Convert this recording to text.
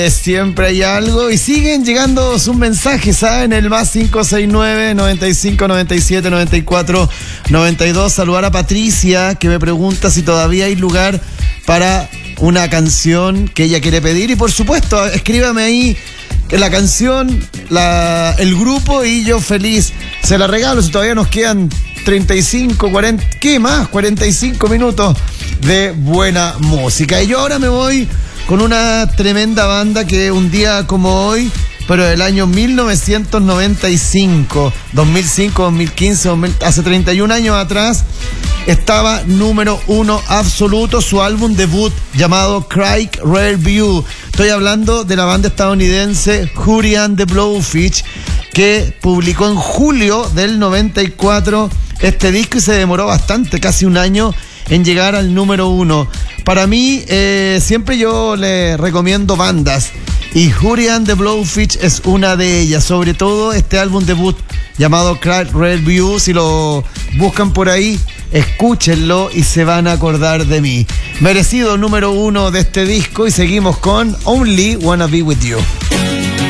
Siempre hay algo y siguen llegando sus mensajes, ¿saben? El más 569 95 97 94 92. Saludar a Patricia, que me pregunta si todavía hay lugar para una canción que ella quiere pedir. Y por supuesto, escríbame ahí la canción, el grupo, y yo feliz se la regalo. Si todavía nos quedan 35, 40, ¿qué más? 45 minutos de buena música. Y yo ahora me voy con una tremenda banda que un día como hoy, pero del año 1995, 2005, 2015, hace 31 años atrás, estaba número 1 absoluto su álbum debut llamado Craig Rearview. Estoy hablando de la banda estadounidense Hootie and the Blowfish, que publicó en julio del 94 este disco y se demoró bastante, casi un año, en llegar al número 1. Para mí, siempre yo le recomiendo bandas, y Hootie and the Blowfish es una de ellas, sobre todo este álbum debut llamado Craig Rearview. Si lo buscan por ahí, escúchenlo y se van a acordar de mí. Merecido número 1 de este disco, y seguimos con Only Wanna Be With You.